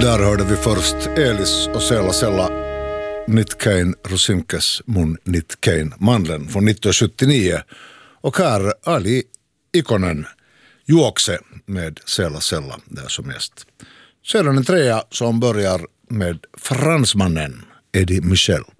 Där hörde vi först Elis och Sella Nitkein Rusinkes mun Nitkein Mandlen från 1979 och här Ali Ikonen Juokse med Sella där som mest. Sedan en trea som börjar med fransmannen Eddie Michel.